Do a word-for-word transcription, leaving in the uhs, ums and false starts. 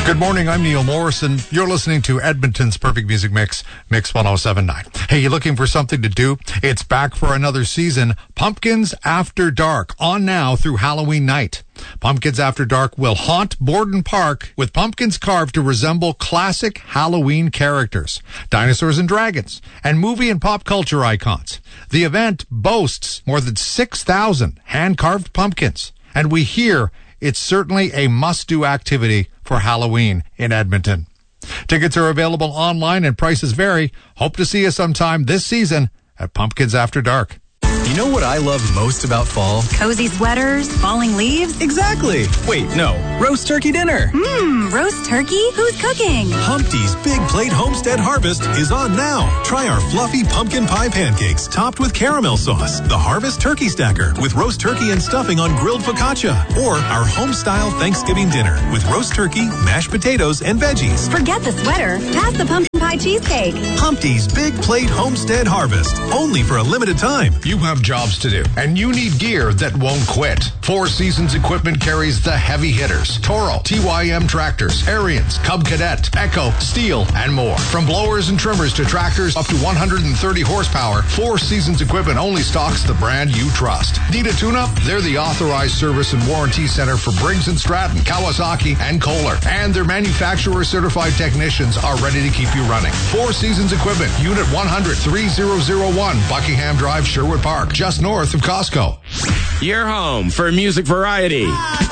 Good morning, I'm Neil Morrison. You're listening to Edmonton's Perfect Music Mix, Mix one oh seven point nine. Hey, you looking for something to do? It's back for another season. Pumpkins After Dark, on now through Halloween night. Pumpkins After Dark will haunt Borden Park with pumpkins carved to resemble classic Halloween characters, dinosaurs and dragons, and movie and pop culture icons. The event boasts more than six thousand hand-carved pumpkins, and we hear it's certainly a must-do activity for Halloween in Edmonton. Tickets are available online and prices vary. Hope to see you sometime this season at Pumpkins After Dark. You know what I love most about fall? Cozy sweaters, falling leaves. Exactly. Wait, no. Roast turkey dinner. Mmm, roast turkey? Who's cooking? Humpty's Big Plate Homestead Harvest is on now. Try our fluffy pumpkin pie pancakes topped with caramel sauce, the Harvest Turkey Stacker with roast turkey and stuffing on grilled focaccia, or our home-style Thanksgiving dinner with roast turkey, mashed potatoes, and veggies. Forget the sweater. Pass the pumpkin pie cheesecake. Humpty's Big Plate Homestead Harvest, only for a limited time. You have jobs to do, and you need gear that won't quit. Four Seasons Equipment carries the heavy hitters: Toro, T Y M tractors, Ariens, Cub Cadet, Echo, Steel, and more. From blowers and trimmers to tractors up to one hundred thirty horsepower, Four Seasons Equipment only stocks the brand you trust. Need a tune-up? They're the authorized service and warranty center for Briggs and Stratton, Kawasaki, and Kohler. And their manufacturer-certified technicians are ready to keep you running. Four Seasons Equipment, Unit one hundred, three thousand one, Buckingham Drive, Sherwood Park, just north of Costco. Your home for music variety.